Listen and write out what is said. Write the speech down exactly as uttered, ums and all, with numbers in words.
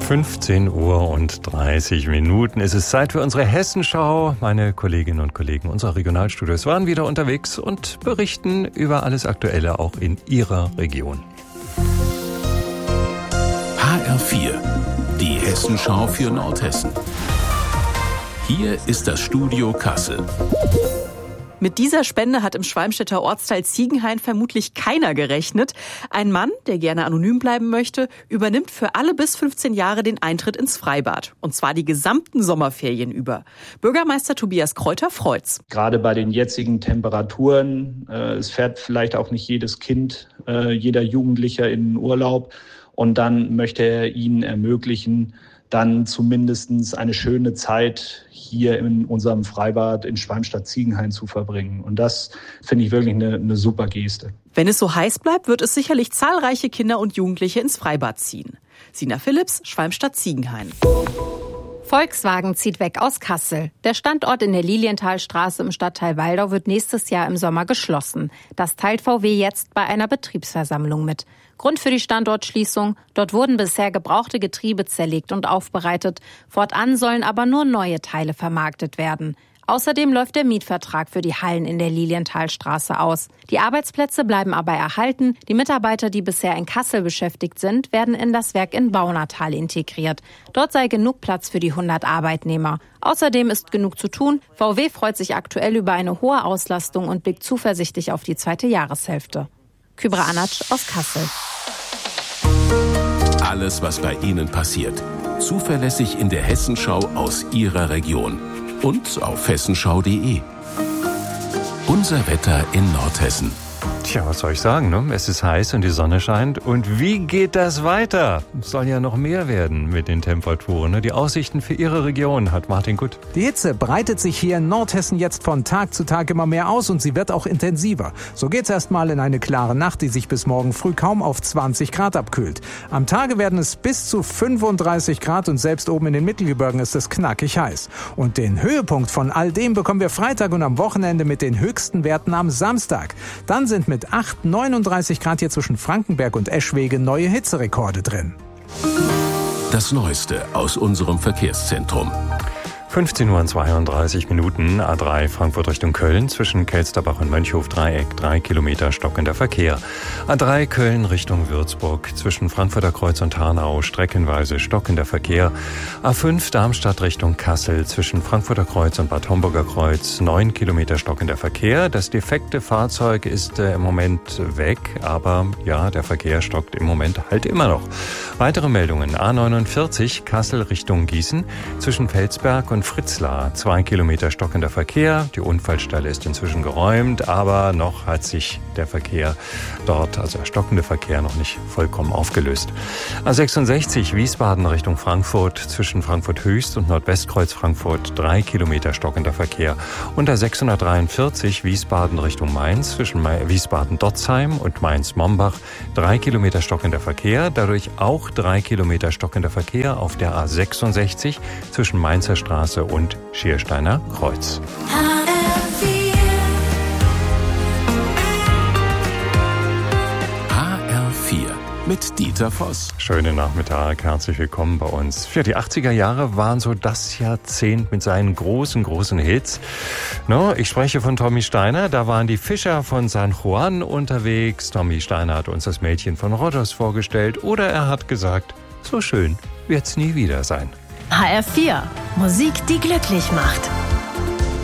fünfzehn Uhr und dreißig Minuten ist es Zeit für unsere Hessenschau. Meine Kolleginnen und Kollegen unserer Regionalstudios waren wieder unterwegs und berichten über alles Aktuelle auch in ihrer Region. H R vier, die Hessenschau für Nordhessen. Hier ist das Studio Kassel. Mit dieser Spende hat im Schwalmstädter Ortsteil Ziegenhain vermutlich keiner gerechnet. Ein Mann, der gerne anonym bleiben möchte, übernimmt für alle bis fünfzehn Jahre den Eintritt ins Freibad. Und zwar die gesamten Sommerferien über. Bürgermeister Tobias Kreuter freut's. Gerade bei den jetzigen Temperaturen, äh, es fährt vielleicht auch nicht jedes Kind, äh, jeder Jugendlicher in den Urlaub. Und dann möchte er ihnen ermöglichen, dann zumindest eine schöne Zeit hier in unserem Freibad in Schwalmstadt-Ziegenhain zu verbringen. Und das finde ich wirklich eine, eine super Geste. Wenn es so heiß bleibt, wird es sicherlich zahlreiche Kinder und Jugendliche ins Freibad ziehen. Sina Philipps, Schwalmstadt-Ziegenhain. Volkswagen zieht weg aus Kassel. Der Standort in der Lilienthalstraße im Stadtteil Waldau wird nächstes Jahr im Sommer geschlossen. Das teilt V W jetzt bei einer Betriebsversammlung mit. Grund für die Standortschließung: Dort wurden bisher gebrauchte Getriebe zerlegt und aufbereitet. Fortan sollen aber nur neue Teile vermarktet werden. Außerdem läuft der Mietvertrag für die Hallen in der Lilienthalstraße aus. Die Arbeitsplätze bleiben aber erhalten. Die Mitarbeiter, die bisher in Kassel beschäftigt sind, werden in das Werk in Baunatal integriert. Dort sei genug Platz für die hundert Arbeitnehmer. Außerdem ist genug zu tun. V W freut sich aktuell über eine hohe Auslastung und blickt zuversichtlich auf die zweite Jahreshälfte. Kübra Anatsch aus Kassel. Alles, was bei Ihnen passiert. Zuverlässig in der Hessenschau aus Ihrer Region. Und auf hessenschau punkt de. Unser Wetter in Nordhessen. Tja, was soll ich sagen, ne? Es ist heiß und die Sonne scheint. Und wie geht das weiter? Es soll ja noch mehr werden mit den Temperaturen. Ne? Die Aussichten für Ihre Region hat Martin Gutt. Die Hitze breitet sich hier in Nordhessen jetzt von Tag zu Tag immer mehr aus und sie wird auch intensiver. So geht's erstmal in eine klare Nacht, die sich bis morgen früh kaum auf zwanzig Grad abkühlt. Am Tage werden es bis zu fünfunddreißig Grad und selbst oben in den Mittelgebirgen ist es knackig heiß. Und den Höhepunkt von all dem bekommen wir Freitag und am Wochenende mit den höchsten Werten am Samstag. Dann sind mit acht, neununddreißig Grad hier zwischen Frankenberg und Eschwege neue Hitzerekorde drin. Das Neueste aus unserem Verkehrszentrum. fünfzehn Uhr und zweiunddreißig Minuten, A drei Frankfurt Richtung Köln, zwischen Kelsterbach und Mönchhof-Dreieck, drei Kilometer stockender Verkehr. A drei Köln Richtung Würzburg, zwischen Frankfurter Kreuz und Hanau, streckenweise stockender Verkehr. A fünf Darmstadt Richtung Kassel, zwischen Frankfurter Kreuz und Bad Homburger Kreuz, neun Kilometer stockender Verkehr. Das defekte Fahrzeug ist äh, im Moment weg, aber ja, der Verkehr stockt im Moment halt immer noch. Weitere Meldungen, A neunundvierzig Kassel Richtung Gießen, zwischen Felsberg und Fritzlar, zwei Kilometer stockender Verkehr. Die Unfallstelle ist inzwischen geräumt, aber noch hat sich der Verkehr dort, also der stockende Verkehr, noch nicht vollkommen aufgelöst. A sechsundsechzig Wiesbaden Richtung Frankfurt, zwischen Frankfurt Höchst und Nordwestkreuz Frankfurt, drei Kilometer stockender Verkehr. Und A sechshundertdreiundvierzig Wiesbaden Richtung Mainz, zwischen Wiesbaden-Dotzheim und Mainz-Mombach, drei Kilometer stockender Verkehr. Dadurch auch drei Kilometer stockender Verkehr auf der A sechsundsechzig zwischen Mainzer Straße und Schiersteiner Kreuz. H R vier mit Dieter Voss. Schönen Nachmittag, herzlich willkommen bei uns. Für die achtziger Jahre waren so das Jahrzehnt mit seinen großen, großen Hits. No, ich spreche von Tommy Steiner, da waren die Fischer von San Juan unterwegs. Tommy Steiner hat uns das Mädchen von Rhodos vorgestellt oder er hat gesagt, so schön wird's nie wieder sein. H R vier. Musik, die glücklich macht.